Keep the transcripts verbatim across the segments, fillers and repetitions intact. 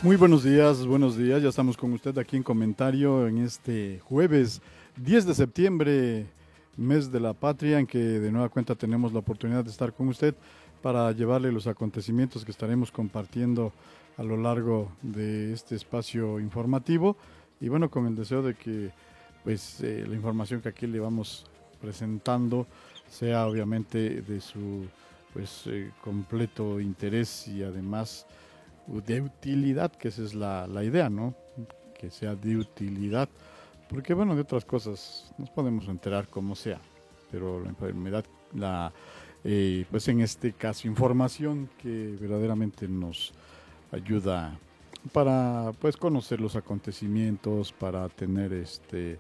Muy buenos días, buenos días. Ya estamos con usted aquí en comentario en este jueves diez de septiembre, mes de la patria, en que de nueva cuenta tenemos la oportunidad de estar con usted para llevarle los acontecimientos que estaremos compartiendo a lo largo de este espacio informativo. Y bueno, con el deseo de que pues eh, la información que aquí le vamos presentando sea obviamente de su pues eh, completo interés y además de utilidad, que esa es la, la idea, ¿no? Que sea de utilidad, porque bueno, de otras cosas nos podemos enterar como sea, pero la enfermedad, la, eh, pues en este caso, información que verdaderamente nos ayuda para pues conocer los acontecimientos, para tener este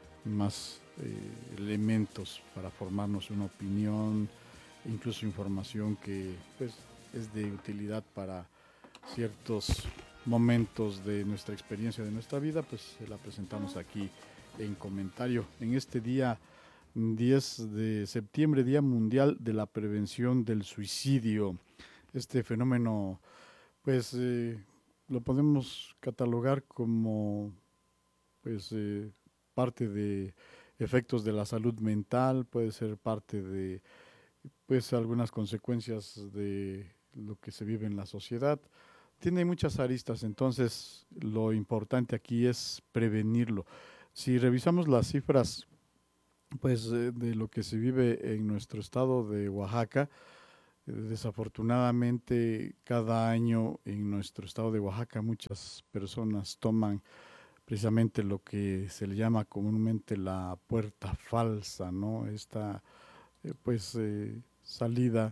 más eh, elementos para formarnos una opinión, incluso información que pues es de utilidad para ciertos momentos de nuestra experiencia, de nuestra vida, pues se la presentamos aquí en comentario. En este día diez de septiembre, Día Mundial de la Prevención del Suicidio. Este fenómeno, pues, eh, lo podemos catalogar como, pues, eh, parte de efectos de la salud mental, puede ser parte de, pues, algunas consecuencias de lo que se vive en la sociedad. Tiene muchas aristas, entonces lo importante aquí es prevenirlo. Si revisamos las cifras, pues eh, de lo que se vive en nuestro estado de Oaxaca, eh, desafortunadamente cada año en nuestro estado de Oaxaca muchas personas toman precisamente lo que se le llama comúnmente la puerta falsa, ¿no? Esta eh, pues eh, salida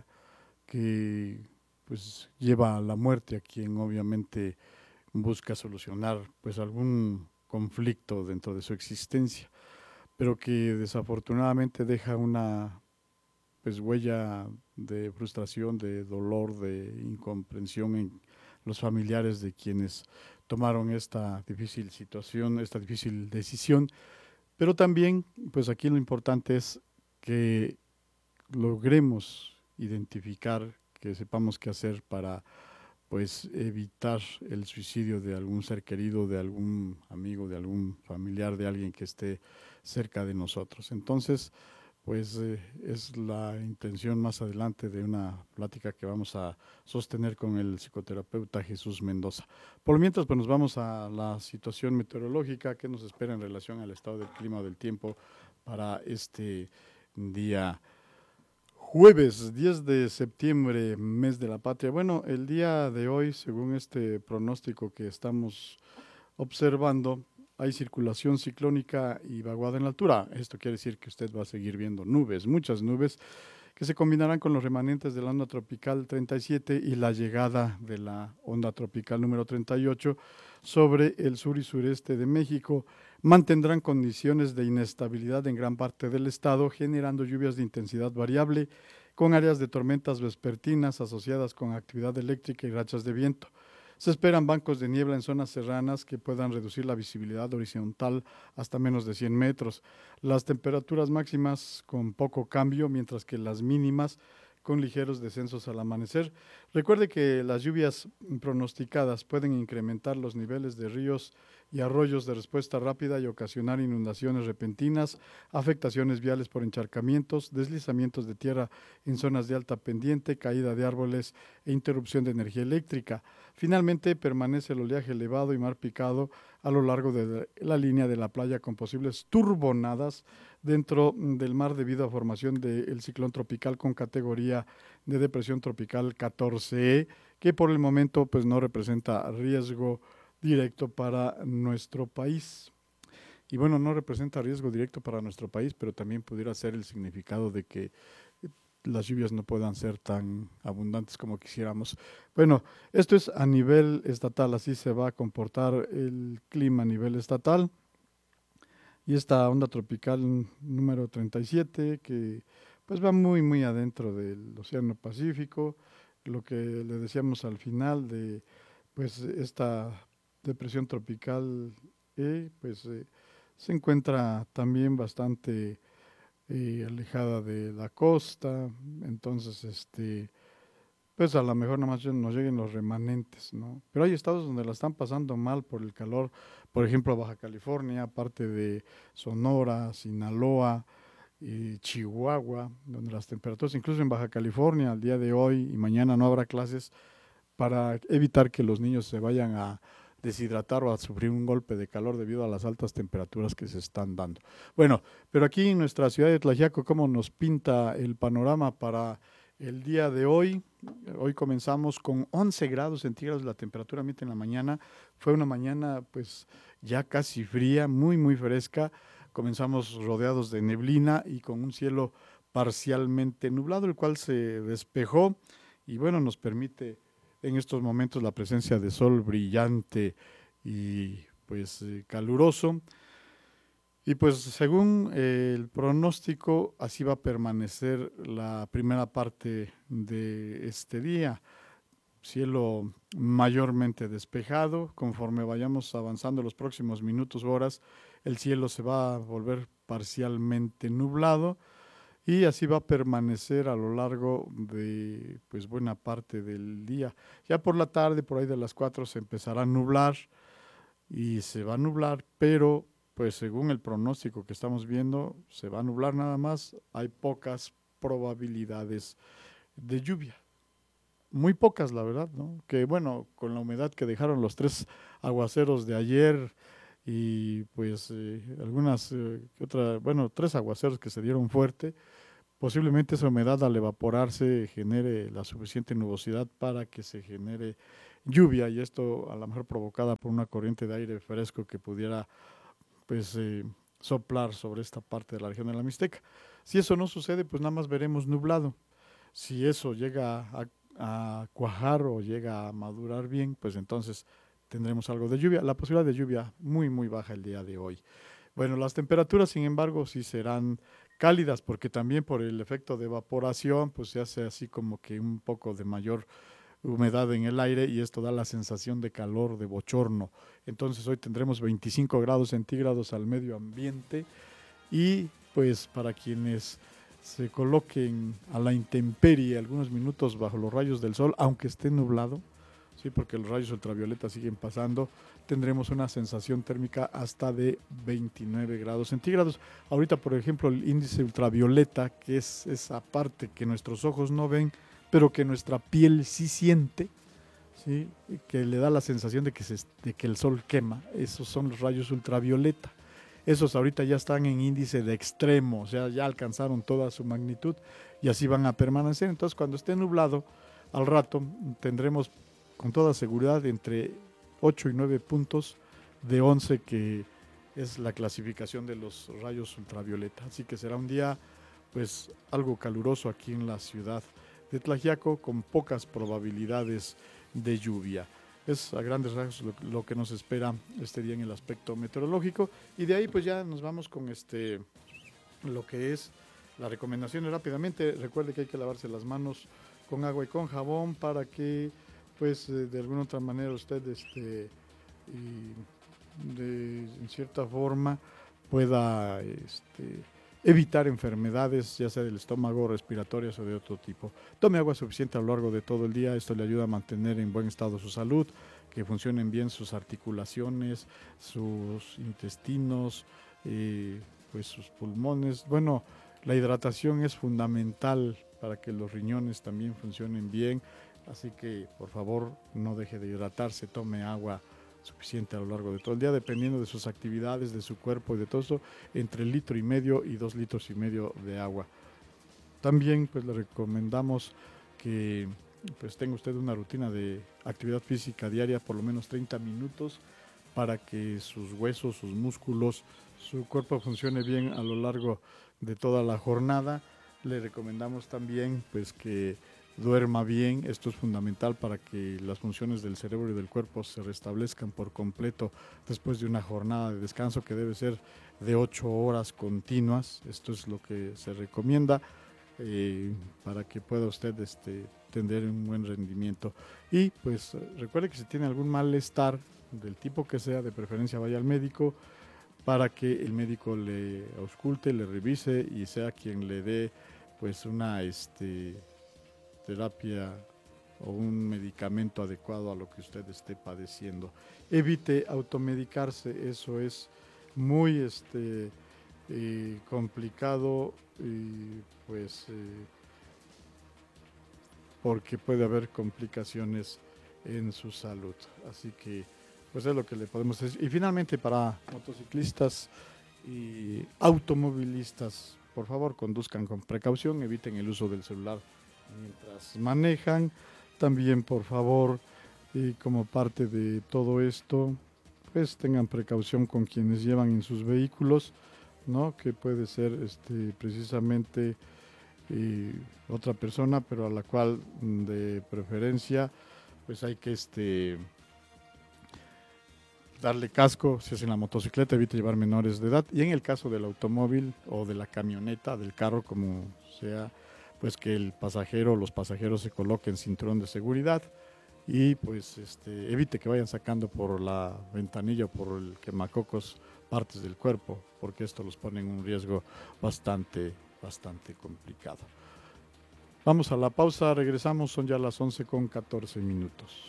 que pues lleva a la muerte a quien obviamente busca solucionar pues algún conflicto dentro de su existencia, pero que desafortunadamente deja una pues huella de frustración, de dolor, de incomprensión en los familiares de quienes tomaron esta difícil situación, esta difícil decisión, pero también pues aquí lo importante es que logremos identificar, que sepamos qué hacer para pues evitar el suicidio de algún ser querido, de algún amigo, de algún familiar, de alguien que esté cerca de nosotros. Entonces, pues eh, es la intención más adelante de una plática que vamos a sostener con el psicoterapeuta Jesús Mendoza. Por mientras, pues nos vamos a la situación meteorológica que nos espera en relación al estado del clima o del tiempo para este día jueves diez de septiembre, mes de la patria. Bueno, el día de hoy, según este pronóstico que estamos observando, hay circulación ciclónica y vaguada en la altura. Esto quiere decir que usted va a seguir viendo nubes, muchas nubes, que se combinarán con los remanentes de la onda tropical treinta y siete y la llegada de la onda tropical número treinta y ocho sobre el sur y sureste de México. Mantendrán condiciones de inestabilidad en gran parte del estado, generando lluvias de intensidad variable, con áreas de tormentas vespertinas asociadas con actividad eléctrica y rachas de viento. Se esperan bancos de niebla en zonas serranas que puedan reducir la visibilidad horizontal hasta menos de cien metros. Las temperaturas máximas con poco cambio, mientras que las mínimas con ligeros descensos al amanecer. Recuerde que las lluvias pronosticadas pueden incrementar los niveles de ríos y arroyos de respuesta rápida y ocasionar inundaciones repentinas, afectaciones viales por encharcamientos, deslizamientos de tierra en zonas de alta pendiente, caída de árboles e interrupción de energía eléctrica. Finalmente, permanece el oleaje elevado y mar picado a lo largo de la línea de la playa con posibles turbonadas dentro del mar debido a formación del ciclón tropical con categoría de depresión tropical catorce E, que por el momento pues no representa riesgo directo para nuestro país. Y bueno, no representa riesgo directo para nuestro país, pero también pudiera ser el significado de que las lluvias no puedan ser tan abundantes como quisiéramos. Bueno, esto es a nivel estatal, así se va a comportar el clima a nivel estatal. Y esta onda tropical número treinta y siete, que pues va muy, muy adentro del Océano Pacífico, lo que le decíamos al final de pues esta depresión tropical, eh, pues eh, se encuentra también bastante eh, alejada de la costa, entonces este Pues a lo mejor nada más nos lleguen los remanentes, ¿no? Pero hay estados donde la están pasando mal por el calor, por ejemplo Baja California, parte de Sonora, Sinaloa, y Chihuahua, donde las temperaturas, incluso en Baja California, al día de hoy y mañana no habrá clases para evitar que los niños se vayan a deshidratar o a sufrir un golpe de calor debido a las altas temperaturas que se están dando. Bueno, pero aquí en nuestra ciudad de Tlaxiaco, ¿cómo nos pinta el panorama para el día de hoy? Hoy comenzamos con once grados centígrados la temperatura ambiente en la mañana. Fue una mañana pues ya casi fría, muy muy fresca. Comenzamos rodeados de neblina y con un cielo parcialmente nublado, el cual se despejó y bueno, nos permite en estos momentos la presencia de sol brillante y pues eh, caluroso. Y pues según eh, el pronóstico, así va a permanecer la primera parte de este día. Cielo mayormente despejado. Conforme vayamos avanzando los próximos minutos o horas, el cielo se va a volver parcialmente nublado y así va a permanecer a lo largo de pues buena parte del día. Ya por la tarde, por ahí de las cuatro, se empezará a nublar y se va a nublar, pero pues según el pronóstico que estamos viendo, se va a nublar nada más, hay pocas probabilidades de lluvia. Muy pocas, la verdad, ¿no? Que bueno, con la humedad que dejaron los tres aguaceros de ayer y pues eh, algunas, eh, otra, bueno, tres aguaceros que se dieron fuerte, posiblemente esa humedad al evaporarse genere la suficiente nubosidad para que se genere lluvia y esto a lo mejor provocada por una corriente de aire fresco que pudiera pues eh, soplar sobre esta parte de la región de la Mixteca. Si eso no sucede, pues nada más veremos nublado. Si eso llega a, a cuajar o llega a madurar bien, pues entonces tendremos algo de lluvia. La posibilidad de lluvia muy, muy baja el día de hoy. Bueno, las temperaturas, sin embargo, sí serán cálidas porque también por el efecto de evaporación, pues se hace así como que un poco de mayor humedad en el aire y esto da la sensación de calor, de bochorno. Entonces hoy tendremos veinticinco grados centígrados al medio ambiente y pues para quienes se coloquen a la intemperie algunos minutos bajo los rayos del sol, aunque esté nublado, sí, porque los rayos ultravioleta siguen pasando, tendremos una sensación térmica hasta de veintinueve grados centígrados. Ahorita, por ejemplo, el índice ultravioleta, que es esa parte que nuestros ojos no ven, pero que nuestra piel sí siente, ¿sí? Que le da la sensación de que, se, de que el sol quema, esos son los rayos ultravioleta. Esos ahorita ya están en índice de extremo, o sea, ya alcanzaron toda su magnitud y así van a permanecer. Entonces, cuando esté nublado, al rato tendremos con toda seguridad entre ocho y nueve puntos de once, que es la clasificación de los rayos ultravioleta. Así que será un día pues algo caluroso aquí en la ciudad de Tlaxiaco con pocas probabilidades de lluvia. Es a grandes rasgos lo, lo que nos espera este día en el aspecto meteorológico y de ahí pues ya nos vamos con este lo que es las recomendaciones rápidamente. Recuerde que hay que lavarse las manos con agua y con jabón para que pues de alguna otra manera usted este y de en cierta forma pueda este evitar enfermedades, ya sea del estómago, respiratorias o de otro tipo. Tome agua suficiente a lo largo de todo el día, esto le ayuda a mantener en buen estado su salud, que funcionen bien sus articulaciones, sus intestinos, eh, pues sus pulmones. Bueno, la hidratación es fundamental para que los riñones también funcionen bien, así que por favor no deje de hidratarse, tome agua suficiente a lo largo de todo el día, dependiendo de sus actividades, de su cuerpo y de todo eso, entre litro y medio y dos litros y medio de agua. También pues le recomendamos que pues tenga usted una rutina de actividad física diaria, por lo menos treinta minutos, para que sus huesos, sus músculos, su cuerpo funcione bien a lo largo de toda la jornada. Le recomendamos también pues que duerma bien, esto es fundamental para que las funciones del cerebro y del cuerpo se restablezcan por completo después de una jornada de descanso que debe ser de ocho horas continuas. Esto es lo que se recomienda eh, para que pueda usted este, tener un buen rendimiento. Y pues recuerde que si tiene algún malestar del tipo que sea, de preferencia vaya al médico para que el médico le ausculte, le revise y sea quien le dé pues una este, terapia o un medicamento adecuado a lo que usted esté padeciendo. Evite automedicarse, eso es muy este, eh, complicado y pues eh, porque puede haber complicaciones en su salud. Así que pues es lo que le podemos decir. Y finalmente, para motociclistas y automovilistas, por favor conduzcan con precaución, eviten el uso del celular mientras manejan. También, por favor, y como parte de todo esto, pues tengan precaución con quienes llevan en sus vehículos, ¿no? Que puede ser este, precisamente eh, otra persona, pero a la cual de preferencia pues hay que este, darle casco. Si es en la motocicleta, evite llevar menores de edad, y en el caso del automóvil o de la camioneta, del carro, como sea, pues que el pasajero, los pasajeros se coloquen cinturón de seguridad y pues este, evite que vayan sacando por la ventanilla o por el quemacocos partes del cuerpo, porque esto los pone en un riesgo bastante, bastante complicado. Vamos a la pausa, regresamos, son ya las once con catorce minutos.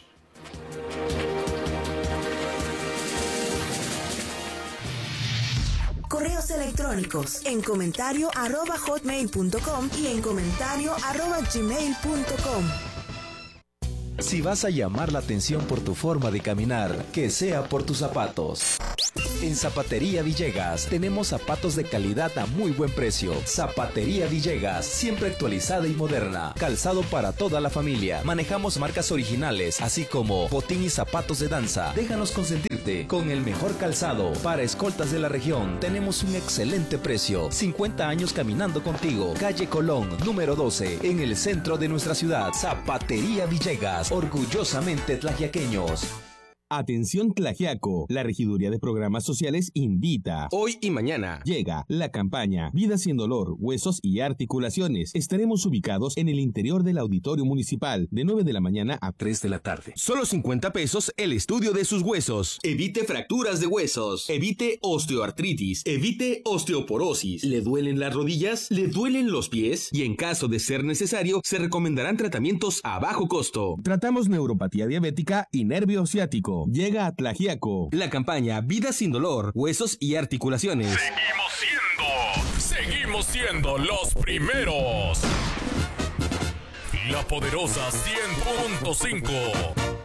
Correos electrónicos en comentario arroba hotmail punto com y en comentario arroba gmail punto com. Si vas a llamar la atención por tu forma de caminar, que sea por tus zapatos. En Zapatería Villegas tenemos zapatos de calidad a muy buen precio. Zapatería Villegas, siempre actualizada y moderna. Calzado para toda la familia. Manejamos marcas originales, así como botín y zapatos de danza. Déjanos consentirte con el mejor calzado. Para escoltas de la región, tenemos un excelente precio. cincuenta años caminando contigo. Calle Colón, número doce, en el centro de nuestra ciudad. Zapatería Villegas, orgullosamente tlaxiaqueños. Atención Tlaxiaco, la Regiduría de Programas Sociales invita. Hoy y mañana llega la campaña Vida sin dolor, huesos y articulaciones. Estaremos ubicados en el interior del Auditorio Municipal de nueve de la mañana a tres de la tarde. Solo cincuenta pesos el estudio de sus huesos. Evite fracturas de huesos. Evite osteoartritis. Evite osteoporosis. ¿Le duelen las rodillas? ¿Le duelen los pies? Y en caso de ser necesario, se recomendarán tratamientos a bajo costo. Tratamos neuropatía diabética y nervio ciático. Llega a Tlaxiaco. La campaña Vida sin dolor, huesos y articulaciones. Seguimos siendo, seguimos siendo los primeros. La poderosa cien punto cinco.